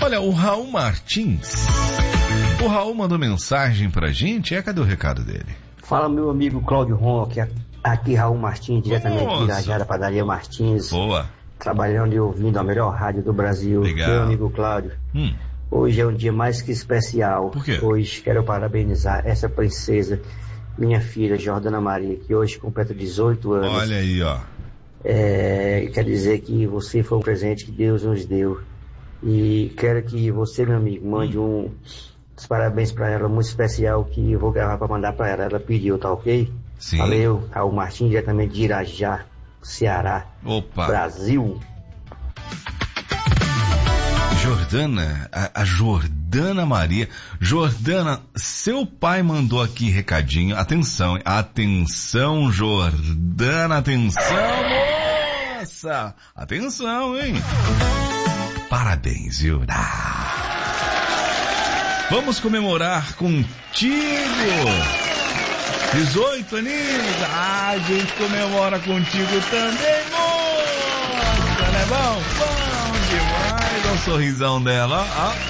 Olha, o Raul Martins. O Raul mandou mensagem pra gente. Cadê o recado dele? Fala, meu amigo Cláudio Ronque. Aqui Raul Martins, diretamente de Irajara, Padaria Martins. Boa. Trabalhando e ouvindo a melhor rádio do Brasil. Legal. Meu amigo Cláudio. Hoje é um dia mais que especial. Por quê? Hoje quero parabenizar essa princesa, minha filha Jordana Maria, que hoje completa 18 anos. Olha aí, ó. Quer dizer que você foi um presente que Deus nos deu. E quero que você, meu amigo, mande uns parabéns pra ela, muito especial, que eu vou gravar pra mandar pra ela. Ela pediu, tá ok? Sim. Valeu, Raul Martins, diretamente de Irajá, Ceará. Opa. Brasil. Jordana, a Jordana Maria. Jordana, seu pai mandou aqui recadinho. Atenção, hein? Atenção, Jordana, atenção, moça. Atenção, hein? Parabéns, viu? Vamos comemorar contigo. 18 aninhos. A gente comemora contigo também, moça. Não é bom? Bom demais. Olha o sorrisão dela.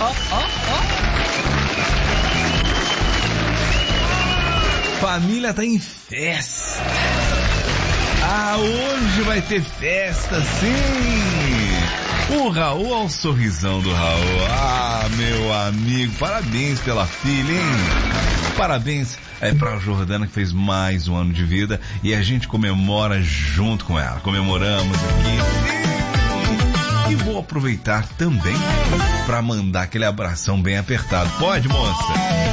Família tá em festa. Hoje vai ter festa, sim. O Raul, olha o sorrisão do Raul. Meu amigo, parabéns pela filha, hein? Parabéns pra Jordana, que fez mais um ano de vida, e a gente comemora junto com ela. Comemoramos aqui. E vou aproveitar também para mandar aquele abração bem apertado. Pode, moça?